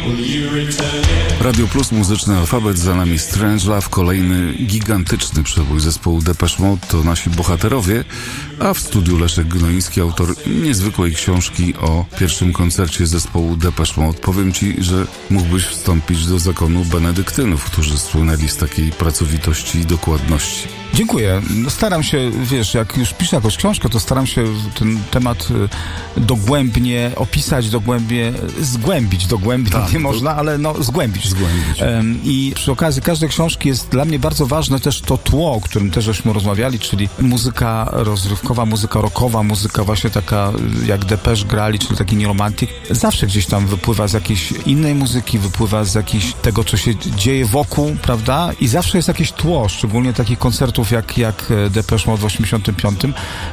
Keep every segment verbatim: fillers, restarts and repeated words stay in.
Radio Plus, muzyczny alfabet, za nami Strange Love, kolejny gigantyczny przebój zespołu Depeche Mode, to nasi bohaterowie, a w studiu Leszek Gnoiński, autor niezwykłej książki o pierwszym koncercie zespołu Depeche Mode. Powiem ci, że mógłbyś wstąpić do zakonu benedyktynów, którzy słynęli z takiej pracowitości i dokładności. Dziękuję. Staram się, wiesz, jak już piszę jakąś książkę, to staram się ten temat dogłębnie opisać, dogłębnie zgłębić, dogłębnie tak, nie można, ale no zgłębić. zgłębić. Um, I przy okazji każdej książki jest dla mnie bardzo ważne też to tło, o którym też żeśmy rozmawiali, czyli muzyka rozrywkowa, muzyka rockowa, muzyka właśnie taka jak Depeche grali, czyli taki New Romantic. Zawsze gdzieś tam wypływa z jakiejś innej muzyki, wypływa z jakiejś tego, co się dzieje wokół, prawda? I zawsze jest jakieś tło, szczególnie takich koncertów jak, jak Depeche Mode w osiemdziesiątym piątym.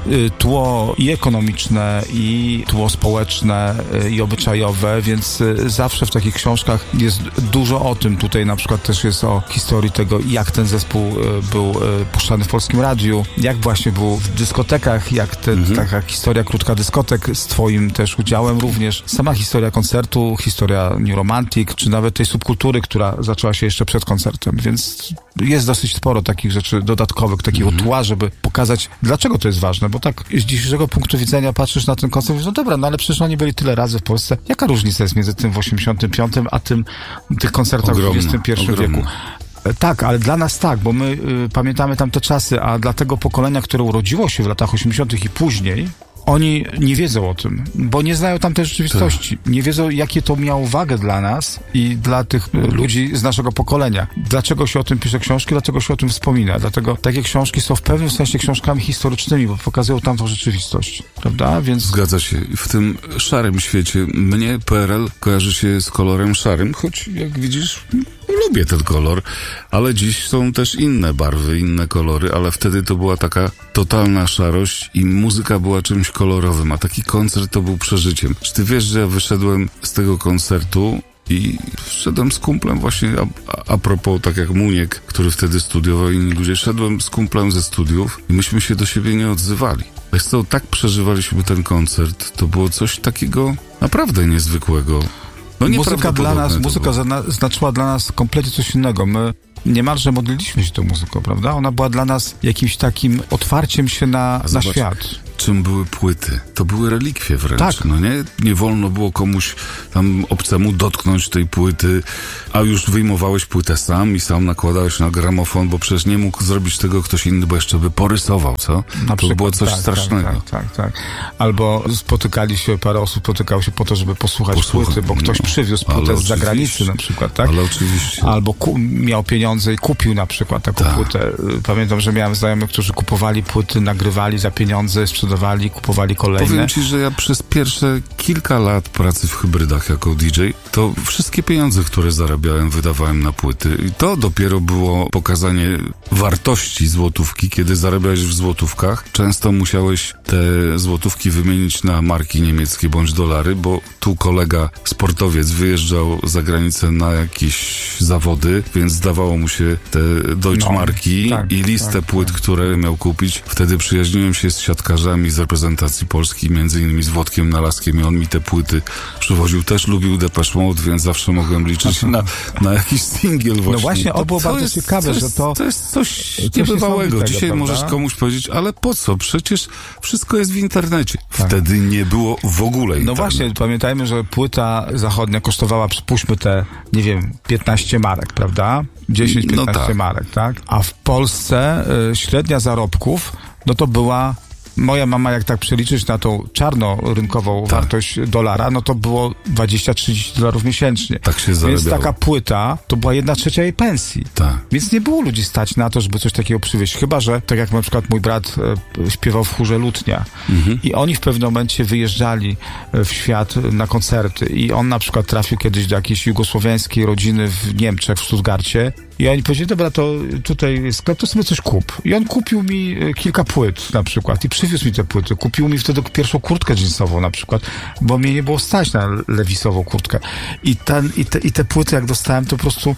Tło i ekonomiczne, i tło społeczne, i obyczajowe, więc zawsze w takich książkach jest dużo o tym. Tutaj na przykład też jest o historii tego, jak ten zespół był puszczany w polskim radiu, jak właśnie był w dyskotekach, jak te, mhm. taka historia krótka dyskotek z twoim też udziałem również. Sama historia koncertu, historia New Romantic, czy nawet tej subkultury, która zaczęła się jeszcze przed koncertem, więc jest dosyć sporo takich rzeczy dodatkowych, takiego mhm. tła, żeby pokazać, dlaczego to jest ważne, bo tak z dzisiejszego punktu widzenia patrzysz na ten koncert i mówisz, no dobra, no ale przecież oni byli tyle razy w Polsce. Jaka różnica jest między tym w osiemdziesiątym piątym a tym tych koncertach ogromna, w dwudziestym pierwszym ogromna. wieku? Tak, ale dla nas tak, bo my y, pamiętamy tamte czasy, a dla tego pokolenia, które urodziło się w latach osiemdziesiątych i później, oni nie wiedzą o tym, bo nie znają tamtej rzeczywistości. Tak. Nie wiedzą, jakie to miało wagę dla nas i dla tych ludzi z naszego pokolenia. Dlaczego się o tym pisze książki, dlaczego się o tym wspomina. Dlatego takie książki są w pewnym sensie książkami historycznymi, bo pokazują tamtą rzeczywistość, prawda? Więc... Zgadza się. W tym szarym świecie mnie P R L kojarzy się z kolorem szarym, choć jak widzisz... Lubię ten kolor, ale dziś są też inne barwy, inne kolory, ale wtedy to była taka totalna szarość i muzyka była czymś kolorowym, a taki koncert to był przeżyciem. Czy ty wiesz, że ja wyszedłem z tego koncertu i szedłem z kumplem właśnie, a, a propos, tak jak Muniek, który wtedy studiował i inni ludzie, szedłem z kumplem ze studiów i myśmy się do siebie nie odzywali. Wiesz co, tak przeżywaliśmy ten koncert, to było coś takiego naprawdę niezwykłego. No muzyka dla nas, muzyka zna, znaczyła dla nas kompletnie coś innego. My niemalże modliliśmy się tą muzyką, prawda? Ona była dla nas jakimś takim otwarciem się na, na zobacz, świat. Czym były płyty? To były relikwie wręcz. Tak. No nie? Nie wolno było komuś tam obcemu dotknąć tej płyty, a już wyjmowałeś płytę sam i sam nakładałeś na gramofon, bo przecież nie mógł zrobić tego ktoś inny, bo jeszcze by porysował, co? Na to przykład, było coś tak, strasznego. Tak, tak, tak, tak. Albo spotykali się, parę osób spotykało się po to, żeby posłuchać Posłucha, płyty, bo ktoś no, przywiózł płytę z zagranicy na przykład, tak? Ale oczywiście. Albo ku- miał pieniądze i kupił na przykład taką tak. płytę. Pamiętam, że miałem znajomych, którzy kupowali płyty, nagrywali za pieniądze, sprzedawali, kupowali kolejne. Powiem ci, że ja przez pierwsze kilka lat pracy w hybrydach jako D J, to wszystkie pieniądze, które zarabiałem, wydawałem na płyty. I to dopiero było pokazanie wartości złotówki, kiedy zarabiałeś w złotówkach. Często musiałeś te złotówki wymienić na marki niemieckie bądź dolary, bo tu kolega sportowiec wyjeżdżał za granicę na jakieś zawody, więc zdawało mu się te Deutschmarki no, tak, i listę tak, płyt, tak. które miał kupić. Wtedy przyjaźniłem się z siatkarzami z reprezentacji Polski, między innymi z Włodkiem Nalaskiem i on mi te płyty przywoził. Też lubił Depeche Mode, więc zawsze mogłem liczyć na, na jakiś singiel właśnie. No właśnie, to było bardzo jest, ciekawe, to jest, że to... To jest coś niebywałego. Dzisiaj prawda? Możesz komuś powiedzieć, ale po co? Przecież wszystko jest w internecie. Tak. Wtedy nie było w ogóle internetu. No właśnie, pamiętajmy, że płyta zachodnia kosztowała, przypuśćmy te, nie wiem, piętnaście marek, prawda? dziesięć piętnaście no tak. marek, tak? A w Polsce y, średnia zarobków, no to była... Moja mama, jak tak przeliczyć na tą czarnorynkową tak. wartość dolara, no to było dwadzieścia trzydzieści dolarów miesięcznie. Tak się zarabiało. Więc taka płyta to była jedna trzecia jej pensji. Tak. Więc nie było ludzi stać na to, żeby coś takiego przywieźć. Chyba że, tak jak na przykład mój brat e, śpiewał w chórze Lutnia mhm. i oni w pewnym momencie wyjeżdżali w świat na koncerty i on na przykład trafił kiedyś do jakiejś jugosłowiańskiej rodziny w Niemczech, w Stuttgarcie. I oni powiedzieli, dobra, to tutaj jest sklep, to sobie coś kup. I on kupił mi kilka płyt na przykład i przywiózł mi te płyty. Kupił mi wtedy pierwszą kurtkę jeansową na przykład, bo mnie nie było stać na lewisową kurtkę. I, ten, i, te, i te płyty jak dostałem, to po prostu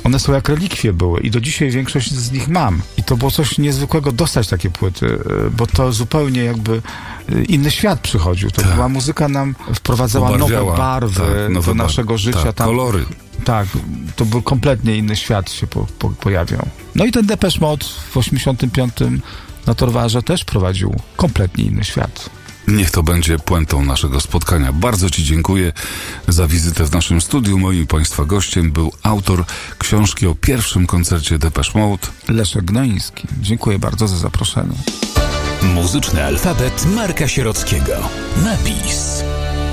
One są jak relikwie były i do dzisiaj większość z nich mam. I to było coś niezwykłego dostać takie płyty, bo to zupełnie jakby inny świat przychodził. To tak. była muzyka nam wprowadzała Obarwiała. nowe barwy tak, nowe do naszego bar- życia. Tak, tam, kolory. Tak, to był kompletnie inny świat się po, po, pojawiał. No i ten Depeche Mode w osiemdziesiątym piątym na Torwarze też prowadził kompletnie inny świat. Niech to będzie puentą naszego spotkania. Bardzo Ci dziękuję za wizytę w naszym studiu. Moim Państwa gościem był autor książki o pierwszym koncercie Depeche Mode, Leszek Gnoiński. Dziękuję bardzo za zaproszenie. Muzyczny alfabet Marka Sierockiego. Napis.